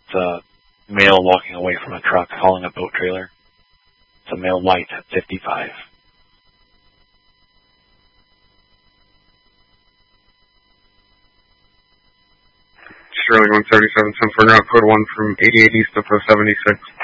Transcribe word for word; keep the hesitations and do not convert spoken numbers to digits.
It's a male walking away from a truck hauling a boat trailer. It's a male white at fifty-five. Sterling one seventy-seven, ten four ground, code one from eighty-eight east up to seventy-six.